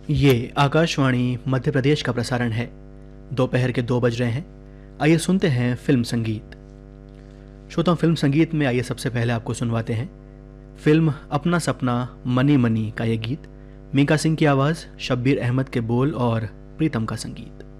ये आकाशवाणी मध्य प्रदेश का प्रसारण है। दोपहर के 2 बज रहे हैं। आइए सुनते हैं फिल्म संगीत। श्रोताओं, फिल्म संगीत में आइए सबसे पहले आपको सुनवाते हैं फिल्म अपना सपना मनी मनी का ये गीत। मीका सिंह की आवाज़, शब्बीर अहमद के बोल और प्रीतम का संगीत।